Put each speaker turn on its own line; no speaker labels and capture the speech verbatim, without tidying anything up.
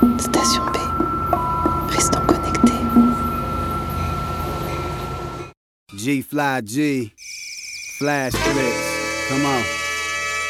Station B. Restons connectés.
G Fly G. Flash flicks. Come on.